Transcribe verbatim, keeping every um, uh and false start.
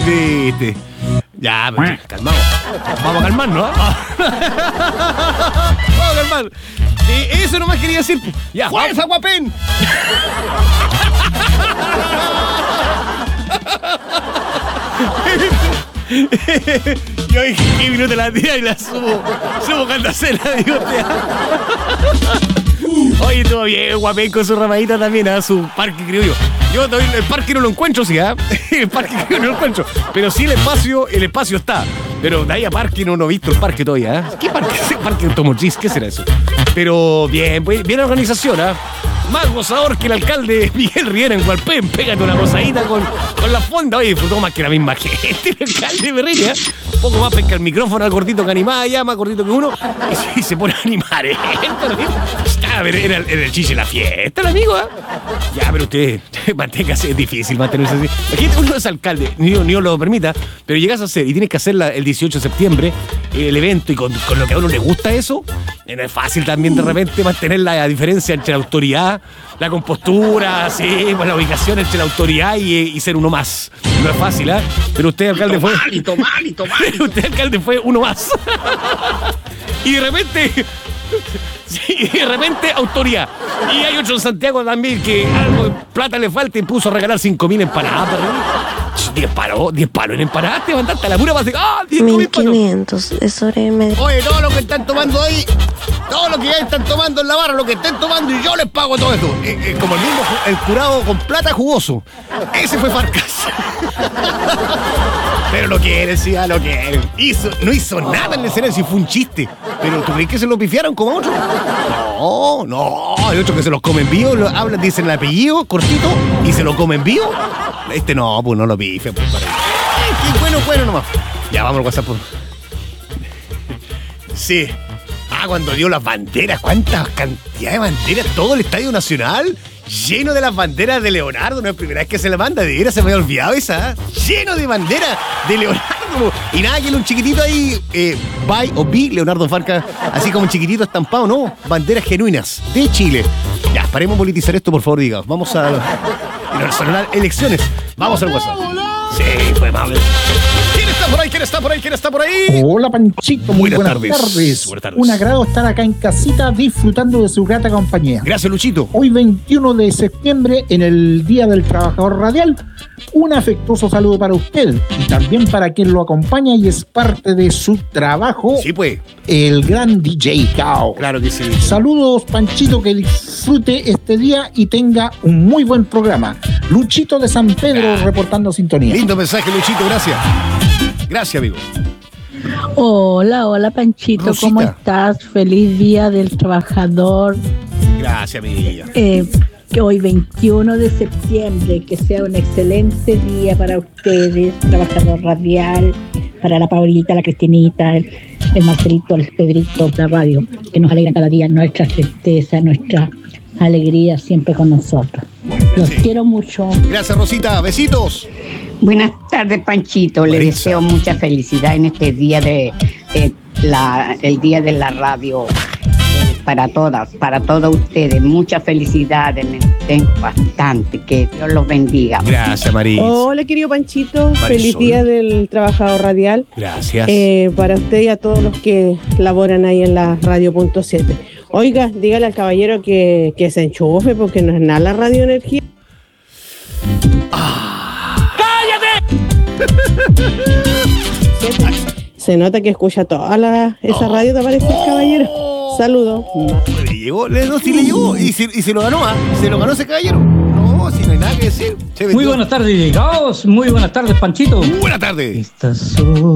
triste. Ya, pero calmado. Vamos a calmarnos, ¿eh? Vamos a calmar. Eh, eso nomás quería decir. Ya, ¡fuerza, guapén! Yo dije, qué minuto la tía y la subo. Subo cantacena, digo, tía. Oye, todo bien, guapén con su ramadita también, a ¿eh? Su parque criollo. Yo todavía el parque no lo encuentro, sí, ¿eh? El parque criollo no lo encuentro. Pero sí el espacio, el espacio está. Pero de ahí a parque no, no he visto el parque todavía, ¿eh? ¿Qué parque? ¿Parque automotriz? ¿Qué será eso? Pero bien, pues, bien organización, ¿eh? Más gozador que el alcalde Miguel Riera en Hualpén. Pégate una gozadita con, con la fonda. Oye, disfrutó más que la misma gente. El alcalde Berreña. Un poco más pesca el micrófono al gordito que animaba allá, más gordito que uno. Y sí, se pone a animar, ¿eh? A ver, era, era el chiste de la fiesta, el amigo, ¿eh? Ya, pero usted, manténgase, es difícil mantenerse así. La gente, uno es alcalde, ni Dios lo permita, pero llegas a hacer, y tienes que hacer la, el dieciocho de septiembre, el evento, y con, con lo que a uno le gusta eso, no es fácil también de repente mantener la diferencia entre la autoridad, la compostura, sí, pues la ubicación entre la autoridad y, y ser uno más. No es fácil, ¿eh? Pero usted, alcalde, fue... Malito, malito, malito. Usted, alcalde, fue uno más. Y de repente... Sí, y de repente autoridad. Y hay otro en Santiago también que algo de plata le falta y puso a regalar cinco mil empanadas. diez palos, diez palos en empanadas. Te levantaste a la pura base. ¡Ah! diez mil quinientos, es hora y media. Oye, todo lo que están tomando ahí, todo lo que ya están tomando en la barra, lo que estén tomando, y yo les pago todo esto. Eh, eh, como el mismo, el curado con plata jugoso. Ese fue Farcas. Pero lo quieren, sí, lo quieren. Hizo, no hizo nada en el escenario, si fue un chiste. Pero ¿tú crees que se lo pifiaron como a otros? No, no. Hay otros que se los comen vivo, lo hablan, dicen el apellido cortito y se lo comen vivo. Este no, pues no lo pife. Pues, para... Ay, qué bueno, bueno nomás. Ya, vamos al WhatsApp. Por... Sí. Ah, cuando dio las banderas, cuánta cantidad de banderas, todo el Estadio Nacional lleno de las banderas de Leonardo. No es primera vez que se la manda, de veras se me había olvidado esa, ¿eh? Lleno de banderas de Leonardo. Y nada, que un chiquitito ahí, eh, by o bi, Leonardo Farcas, así como un chiquitito estampado, no, banderas genuinas de Chile. Ya, paremos de politizar esto, por favor, diga. Vamos a las elecciones. Vamos al WhatsApp. Sí, pues vamos. ¿Quién está por ahí? ¿Quién está por ahí? ¿Quién está por ahí? Hola, Panchito. Muy buenas, buenas, tardes. tardes. buenas tardes. Un agrado estar acá en casita disfrutando de su grata compañía. Gracias, Luchito. Hoy, veintiuno de septiembre, en el Día del Trabajador Radial, un afectuoso saludo para usted y también para quien lo acompaña y es parte de su trabajo. Sí, pues. El gran D J Cao. Claro que sí. Saludos, Panchito, que disfrute este día y tenga un muy buen programa. Luchito de San Pedro, ah, reportando sintonía. Lindo mensaje, Luchito, gracias. Gracias, amigo. Hola, hola, Panchito, Rosita. ¿Cómo estás? Feliz Día del Trabajador. Gracias, amiga. Eh, que hoy, veintiuno de septiembre, que sea un excelente día para ustedes, Trabajador Radial, para la Paulita, la Cristinita, el, el Marcelito, el Pedrito, la radio, que nos alegran cada día nuestra tristeza, nuestra alegría siempre con nosotros. Los sí. quiero mucho. Gracias, Rosita. Besitos. Buenas tardes, Panchito. Le Marisa. deseo mucha felicidad en este día de, de la, el día de la radio. Eh, para todas, para todos ustedes. Muchas felicidades. Me tengo bastante. Que Dios los bendiga. Gracias, Maris. Hola, querido Panchito. Marisol. Feliz día del trabajador radial. Gracias. Eh, para usted y a todos los que laboran ahí en la radio punto siete. Oiga, dígale al caballero que, que se enchufe porque no es nada la radioenergía. Ah. ¡Cállate! Se nota que escucha toda la, esa oh. radio, ¿te parece, oh. caballero? Saludos. Le llegó, le, no, sí le llegó y se, y se lo ganó, ¿ah? ¿eh? Se lo ganó ese caballero. No, si no hay nada que decir. Muy buenas tardes, llegados. Muy buenas tardes, Panchito. Buenas tardes. Estas son